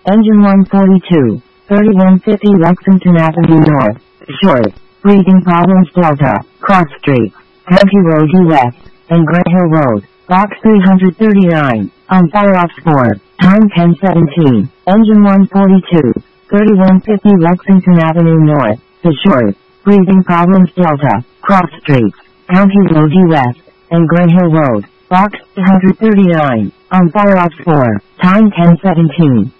Engine 142, 3150 Lexington Avenue North, Short, breathing problems Delta, Cross Street, County Road US, and Gray Hill Road, Box 339, on fire ops 4, time 10:17, Engine 142, 3150 Lexington Avenue North, Short, breathing problems Delta, Cross Street, County Road US, and Gray Hill Road, Box 339, on fire ops 4, time 10:17.